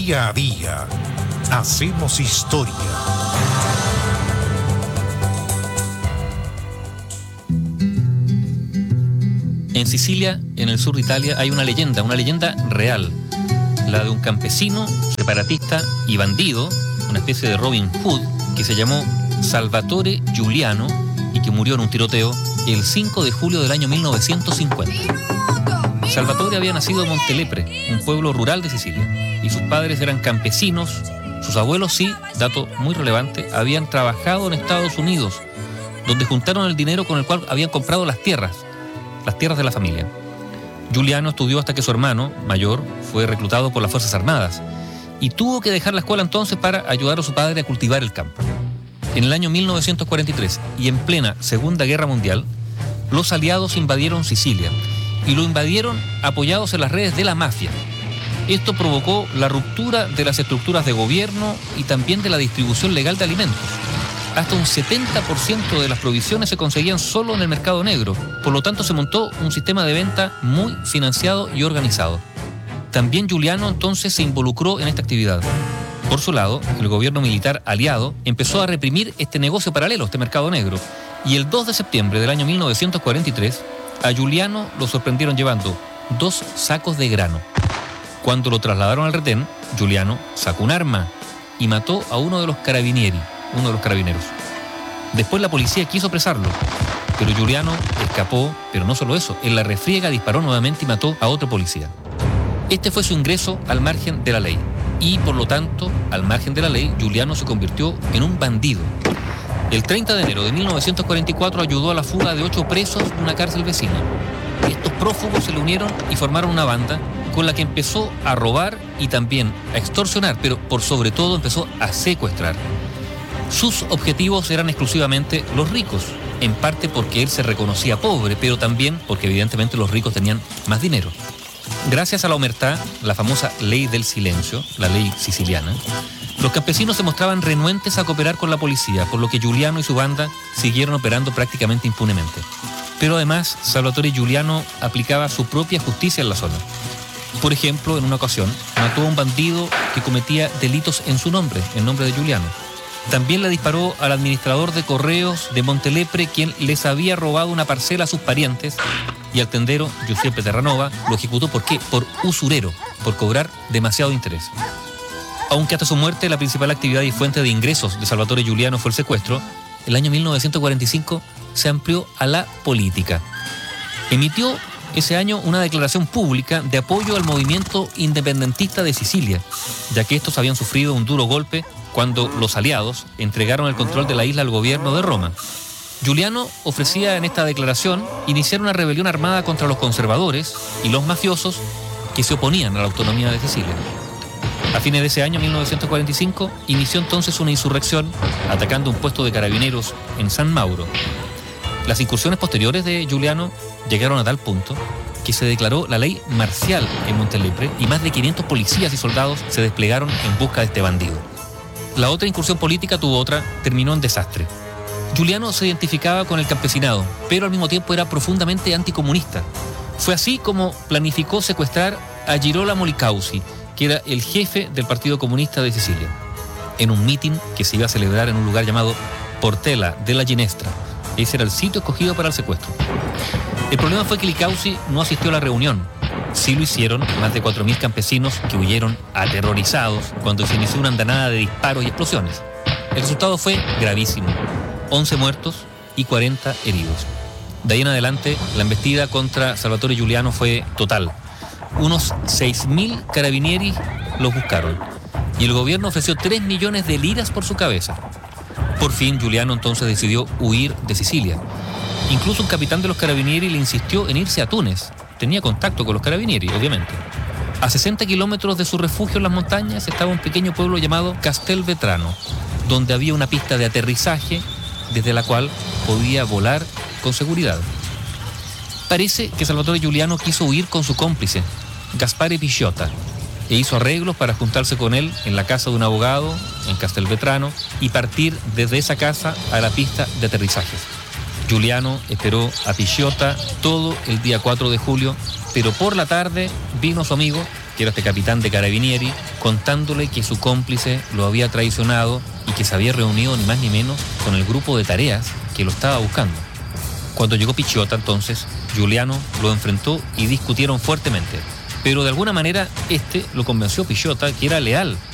Día a día hacemos historia. En Sicilia, en el sur de Italia, hay una leyenda real, la de un campesino, separatista y bandido, una especie de Robin Hood, que se llamó Salvatore Giuliano y que murió en un tiroteo el 5 de julio del año 1950. Salvatore había nacido en Montelepre, un pueblo rural de Sicilia, y sus padres eran campesinos. Sus abuelos, sí, dato muy relevante, habían trabajado en Estados Unidos, donde juntaron el dinero con el cual habían comprado las tierras de la familia. Giuliano estudió hasta que su hermano mayor fue reclutado por las Fuerzas Armadas y tuvo que dejar la escuela entonces para ayudar a su padre a cultivar el campo. En el año 1943 y en plena Segunda Guerra Mundial, los aliados invadieron Sicilia y lo invadieron apoyados en las redes de la mafia. Esto provocó la ruptura de las estructuras de gobierno y también de la distribución legal de alimentos. Hasta un 70% de las provisiones se conseguían solo en el mercado negro. Por lo tanto, se montó un sistema de venta muy financiado y organizado. También Giuliano entonces se involucró en esta actividad. Por su lado, el gobierno militar aliado empezó a reprimir este negocio paralelo, este mercado negro. Y el 2 de septiembre del año 1943, a Giuliano lo sorprendieron llevando 2 sacos de grano. Cuando lo trasladaron al retén, Giuliano sacó un arma y mató a uno de los carabineros. Después la policía quiso apresarlo, pero Giuliano escapó, pero no solo eso, en la refriega disparó nuevamente y mató a otro policía. Este fue su ingreso al margen de la ley, y por lo tanto, al margen de la ley, Giuliano se convirtió en un bandido. El 30 de enero de 1944 ayudó a la fuga de 8 presos de una cárcel vecina. Estos prófugos se le unieron y formaron una banda con la que empezó a robar y también a extorsionar, pero por sobre todo empezó a secuestrar. Sus objetivos eran exclusivamente los ricos, en parte porque él se reconocía pobre, pero también porque evidentemente los ricos tenían más dinero. Gracias a la omertá, la famosa ley del silencio, la ley siciliana, los campesinos se mostraban renuentes a cooperar con la policía, por lo que Giuliano y su banda siguieron operando prácticamente impunemente. Pero además, Salvatore Giuliano aplicaba su propia justicia en la zona. Por ejemplo, en una ocasión, mató a un bandido que cometía delitos en su nombre, en nombre de Giuliano. También le disparó al administrador de correos de Montelepre, quien les había robado una parcela a sus parientes, y al tendero, Giuseppe Terranova, lo ejecutó ¿por qué? Por usurero, por cobrar demasiado interés. Aunque hasta su muerte la principal actividad y fuente de ingresos de Salvatore Giuliano fue el secuestro, el año 1945 se amplió a la política. Emitió ese año una declaración pública de apoyo al movimiento independentista de Sicilia, ya que estos habían sufrido un duro golpe cuando los aliados entregaron el control de la isla al gobierno de Roma. Giuliano ofrecía en esta declaración iniciar una rebelión armada contra los conservadores y los mafiosos que se oponían a la autonomía de Sicilia. A fines de ese año, 1945, inició entonces una insurrección atacando un puesto de carabineros en San Mauro. Las incursiones posteriores de Giuliano llegaron a tal punto que se declaró la ley marcial en Montelepre y más de 500 policías y soldados se desplegaron en busca de este bandido. La otra incursión política terminó en desastre. Giuliano se identificaba con el campesinado, pero al mismo tiempo era profundamente anticomunista. Fue así como planificó secuestrar a Girolamo Licausi, que era el jefe del Partido Comunista de Sicilia, en un mitin que se iba a celebrar en un lugar llamado Portella della Ginestra. Ese era el sitio escogido para el secuestro. El problema fue que Licausi no asistió a la reunión. Sí lo hicieron más de 4.000 campesinos que huyeron aterrorizados cuando se inició una andanada de disparos y explosiones. El resultado fue gravísimo: 11 muertos y 40 heridos. De ahí en adelante, la embestida contra Salvatore Giuliano fue total. Unos 6.000 carabinieri los buscaron y el gobierno ofreció 3 millones de liras por su cabeza. Por fin, Giuliano entonces decidió huir de Sicilia. Incluso un capitán de los carabinieri le insistió en irse a Túnez. Tenía contacto con los carabinieri, obviamente. A 60 kilómetros de su refugio en las montañas estaba un pequeño pueblo llamado Castelvetrano, donde había una pista de aterrizaje desde la cual podía volar con seguridad. Parece que Salvatore Giuliano quiso huir con su cómplice, Gaspare Pisciotta, e hizo arreglos para juntarse con él en la casa de un abogado en Castelvetrano y partir desde esa casa a la pista de aterrizaje. Giuliano esperó a Pisciotta todo el día 4 de julio, pero por la tarde vino su amigo que era este capitán de Carabinieri, contándole que su cómplice lo había traicionado y que se había reunido ni más ni menos con el grupo de tareas que lo estaba buscando. Cuando llegó Picciota, entonces, Giuliano lo enfrentó y discutieron fuertemente. Pero de alguna manera lo convenció Picciota que era leal